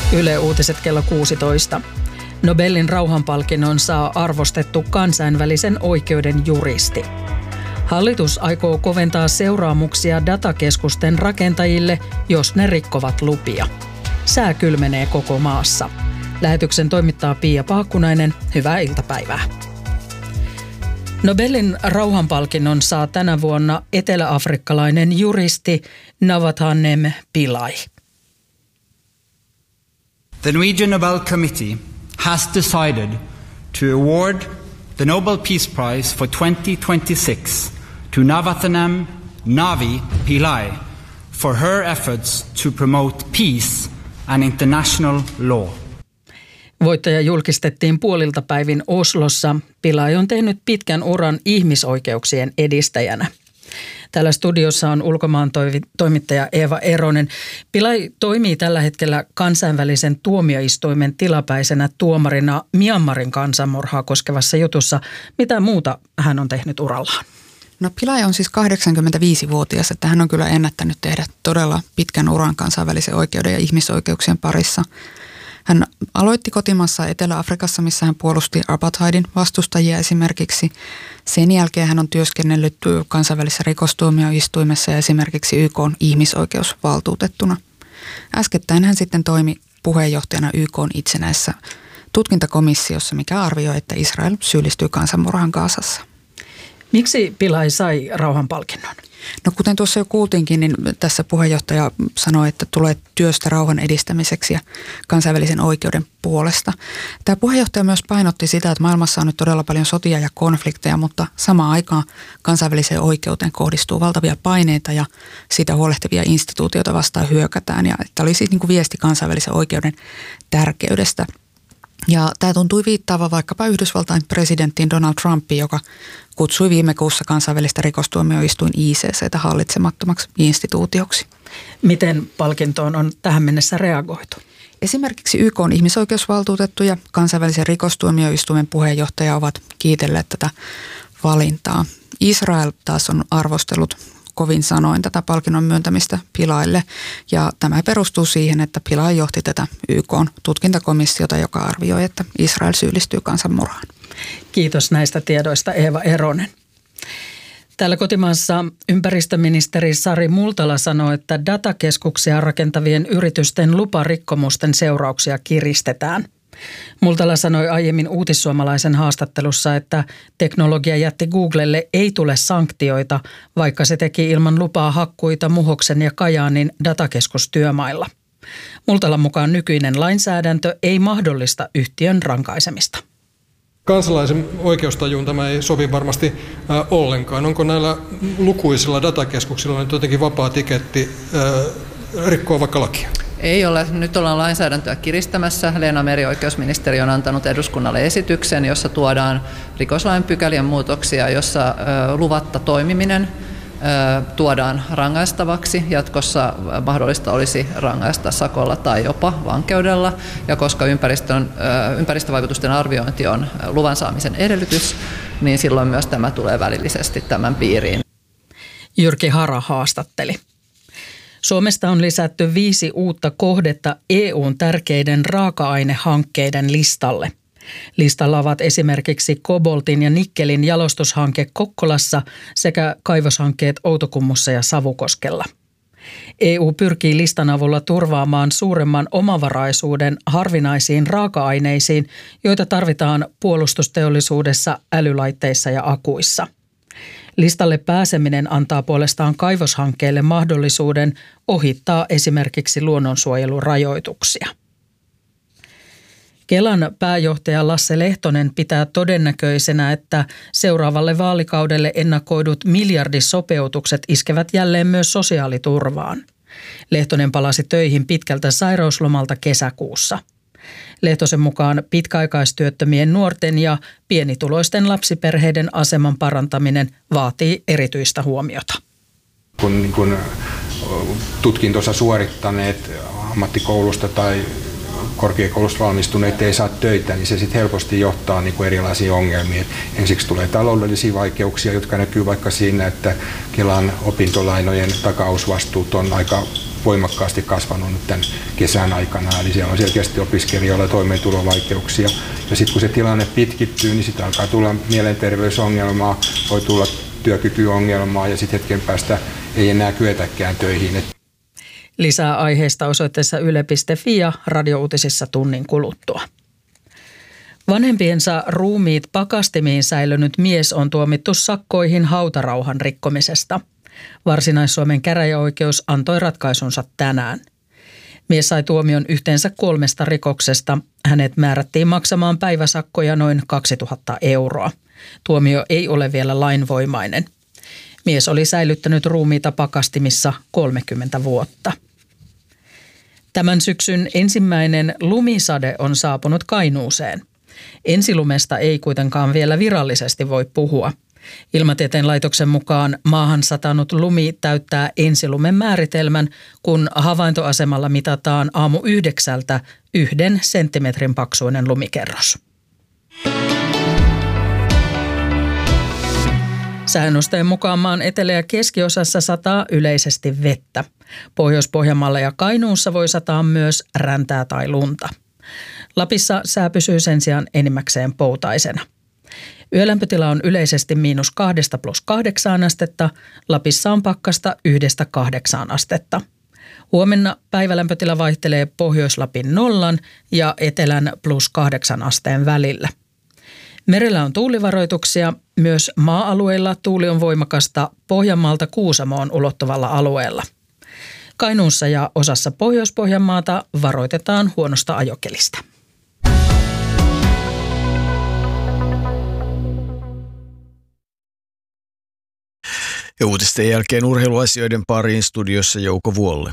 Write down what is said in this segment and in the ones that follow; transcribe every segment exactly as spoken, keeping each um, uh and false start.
Yle Uutiset kello kuusitoista. Nobelin rauhanpalkinnon saa arvostettu kansainvälisen oikeuden juristi. Hallitus aikoo koventaa seuraamuksia datakeskusten rakentajille, jos ne rikkovat lupia. Sää kylmenee koko maassa. Lähetyksen toimittaa Pia Paakkunainen. Hyvää iltapäivää. Nobelin rauhanpalkinnon saa tänä vuonna eteläafrikkalainen juristi Navathanem Pillay. The Norwegian Nobel Committee has decided to award the Nobel Peace Prize for twenty twenty-six to Navathanem Navi Pillay for her efforts to promote peace and international law. Voittaja julkistettiin puolilta päivin Oslossa. Pillay on tehnyt pitkän uran ihmisoikeuksien edistäjänä. Täällä studiossa on ulkomaan toimittaja Eeva Eronen. Pillay toimii tällä hetkellä kansainvälisen tuomioistuimen tilapäisenä tuomarina Myanmarin kansanmurhaa koskevassa jutussa. Mitä muuta hän on tehnyt urallaan? No Pillay on siis kahdeksankymmentäviisivuotias, että hän on kyllä ennättänyt tehdä todella pitkän uran kansainvälisen oikeuden ja ihmisoikeuksien parissa. Hän aloitti kotimaassa Etelä-Afrikassa, missä hän puolusti apartheidin vastustajia esimerkiksi. Sen jälkeen hän on työskennellyt kansainvälisessä rikostuomioistuimessa ja esimerkiksi Y K:n ihmisoikeusvaltuutettuna. Äskettäin hän sitten toimi puheenjohtajana Y K:n itsenäisessä tutkintakomissiossa, mikä arvioi, että Israel syyllistyy kansanmurhaan Gazassa. Miksi Pillay sai rauhanpalkinnon? No kuten tuossa jo kuultiinkin, niin tässä puheenjohtaja sanoi, että tulee työstä rauhan edistämiseksi ja kansainvälisen oikeuden puolesta. Tämä puheenjohtaja myös painotti sitä, että maailmassa on nyt todella paljon sotia ja konflikteja, mutta samaan aikaan kansainväliseen oikeuteen kohdistuu valtavia paineita ja siitä huolehtivia instituutioita vastaan hyökätään. Ja tämä oli siis niin kuin viesti kansainvälisen oikeuden tärkeydestä. Ja tämä tuntui viittaavan vaikkapa Yhdysvaltain presidenttiin Donald Trumpiin, joka kutsui viime kuussa kansainvälistä rikostuomioistuin I C C:tä hallitsemattomaksi instituutioksi. Miten palkintoon on tähän mennessä reagoitu? Esimerkiksi Y K:n ihmisoikeusvaltuutettu ja kansainvälisen rikostuomioistuimen puheenjohtaja ovat kiitelleet tätä valintaa. Israel taas on arvostellut kovin sanoin tätä palkinnon myöntämistä Pillaylle, ja tämä perustuu siihen, että Pillay johti tätä Y K:n tutkintakomissiota, joka arvioi, että Israel syyllistyy kansanmurhaan. Kiitos näistä tiedoista, Eeva Eronen. Täällä kotimaassa ympäristöministeri Sari Multala sanoi, että datakeskuksia rakentavien yritysten luparikkomusten seurauksia kiristetään. Multala sanoi aiemmin Uutissuomalaisen haastattelussa, että teknologiajätti Googlelle ei tule sanktioita, vaikka se teki ilman lupaa hakkuita Muhoksen ja Kajaanin datakeskustyömailla. Multalan mukaan nykyinen lainsäädäntö ei mahdollista yhtiön rankaisemista. Kansalaisen oikeustajuun tämä ei sovi varmasti äh, ollenkaan. Onko näillä lukuisilla datakeskuksilla nyt jotenkin vapaa tiketti äh, rikkoa vaikka lakia? Ei ole. Nyt ollaan lainsäädäntöä kiristämässä. Leena Meri, oikeusministeri, on antanut eduskunnalle esityksen, jossa tuodaan rikoslain pykälien muutoksia, jossa ö, luvatta toimiminen ö, tuodaan rangaistavaksi. Jatkossa mahdollista olisi rangaista sakolla tai jopa vankeudella. Ja koska ympäristön, ö, ympäristövaikutusten arviointi on luvan saamisen edellytys, niin silloin myös tämä tulee välillisesti tämän piiriin. Jyrki Hara haastatteli. Suomesta on lisätty viisi uutta kohdetta E U:n tärkeiden raaka-ainehankkeiden listalle. Listalla ovat esimerkiksi koboltin ja nikkelin jalostushanke Kokkolassa sekä kaivoshankkeet Outokummussa ja Savukoskella. E U pyrkii listan avulla turvaamaan suuremman omavaraisuuden harvinaisiin raaka-aineisiin, joita tarvitaan puolustusteollisuudessa, älylaitteissa ja akuissa. Listalle pääseminen antaa puolestaan kaivoshankkeelle mahdollisuuden ohittaa esimerkiksi luonnonsuojelurajoituksia. Kelan pääjohtaja Lasse Lehtonen pitää todennäköisenä, että seuraavalle vaalikaudelle ennakoidut miljardisopeutukset iskevät jälleen myös sosiaaliturvaan. Lehtonen palasi töihin pitkältä sairauslomalta kesäkuussa. Lehtosen mukaan pitkäaikaistyöttömien nuorten ja pienituloisten lapsiperheiden aseman parantaminen vaatii erityistä huomiota. Kun, niin kun tutkintonsa suorittaneet ammattikoulusta tai korkeakoulusta valmistuneet ei saa töitä, niin se sitten helposti johtaa niin kuin erilaisiin ongelmiin. Ensiksi tulee taloudellisia vaikeuksia, jotka näkyy vaikka siinä, että Kelan opintolainojen takausvastuut on aika voimakkaasti kasvanut nyt tämän kesän aikana. Eli siellä on selkeästi opiskelijoilla toimeentulovaikeuksia. Ja sitten kun se tilanne pitkittyy, niin sitten alkaa tulla mielenterveysongelmaa, voi tulla työkykyongelmaa ja sitten hetken päästä ei enää kyetäkään töihin. Lisää aiheesta osoitteessa yle piste fi ja radiouutisissa tunnin kuluttua. Vanhempiensa ruumiit pakastimiin säilynyt mies on tuomittu sakkoihin hautarauhan rikkomisesta. Varsinais-Suomen käräjäoikeus antoi ratkaisunsa tänään. Mies sai tuomion yhteensä kolmesta rikoksesta. Hänet määrättiin maksamaan päiväsakkoja noin kaksituhatta euroa. Tuomio ei ole vielä lainvoimainen. Mies oli säilyttänyt ruumiita pakastimissa kolmekymmentä vuotta. Tämän syksyn ensimmäinen lumisade on saapunut Kainuuseen. Ensilumesta ei kuitenkaan vielä virallisesti voi puhua. Ilmatieteen laitoksen mukaan maahan satanut lumi täyttää ensilumen määritelmän, kun havaintoasemalla mitataan aamu yhdeksältä yhden senttimetrin paksuinen lumikerros. Säännösten mukaan maan etelä- ja keskiosassa sataa yleisesti vettä. Pohjois-Pohjanmaalla ja Kainuussa voi sataa myös räntää tai lunta. Lapissa sää pysyy sen sijaan enimmäkseen poutaisena. Yölämpötila on yleisesti miinus kahdesta plus kahdeksaan astetta, Lapissa on pakkasta yhdestä kahdeksaan astetta. Huomenna päivälämpötila vaihtelee Pohjois-Lapin nollan ja etelän plus kahdeksan asteen välillä. Merellä on tuulivaroituksia, myös maa-alueilla tuuli on voimakasta Pohjanmaalta Kuusamoon ulottuvalla alueella. Kainuussa ja osassa Pohjois-Pohjanmaata varoitetaan huonosta ajokelistä. Ja uutisten jälkeen urheiluasioiden pariin studiossa Jouko Vuolle.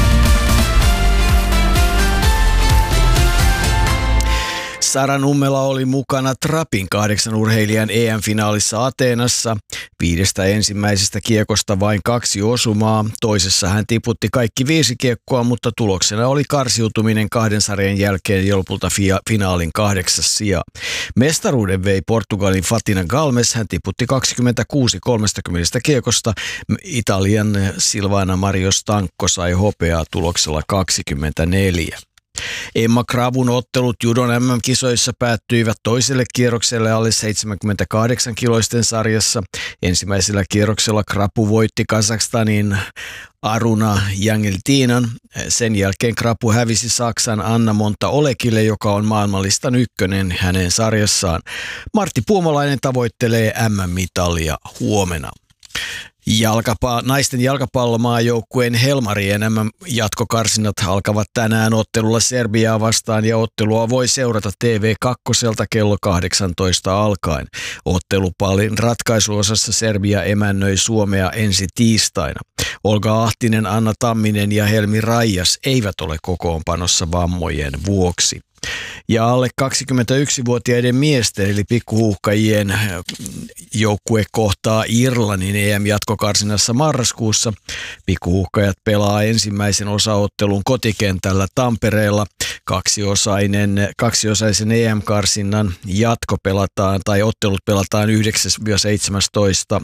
Sara Nummela oli mukana Trapin kahdeksan urheilijan E M-finaalissa Ateenassa. Viidestä ensimmäisestä kiekosta vain kaksi osumaa. Toisessa hän tiputti kaikki viisi kiekkoa, mutta tuloksena oli karsiutuminen kahden sarjan jälkeen ja lopulta finaalin kahdeksas sija. Mestaruuden vei Portugalin Fatina Galmes. Hän tiputti kaksikymmentäkuusi kolmekymmentä kiekosta. Italian Silvana Mario Stanco sai hopeaa tuloksella kaksikymmentäneljä. Emma Kravun ottelut judon M M-kisoissa päättyivät toiselle kierrokselle alle seitsemänkymmentäkahdeksan kiloisten sarjassa. Ensimmäisellä kierroksella Krapu voitti Kazakstanin Aruna Jangeltinan. Sen jälkeen Krapu hävisi Saksan Anna Monta Olekille, joka on maailmanlistan ykkönen hänen sarjassaan. Martti Puomalainen tavoittelee M M-mitalia huomenna. Jalkapa- naisten jalkapallomaajoukkueen Helmarien M M-jatkokarsinnat alkavat tänään ottelulla Serbiaa vastaan ja ottelua voi seurata T V kaksi kello kahdeksantoista alkaen. Ottelupallin ratkaisuosassa Serbia emännöi Suomea ensi tiistaina. Olga Ahtinen, Anna Tamminen ja Helmi Raijas eivät ole kokoonpanossa vammojen vuoksi. Ja alle kaksikymmentäyksivuotiaiden miesten eli pikkuhuuhkajien joukkue kohtaa Irlannin E M-jatkokarsinnassa marraskuussa. Pikkuhuuhkajat pelaa ensimmäisen osaottelun kotikentällä Tampereella. Kaksiosainen, kaksiosaisen E M-karsinnan jatko pelataan tai ottelut pelataan yhdeksäs seitsemästoista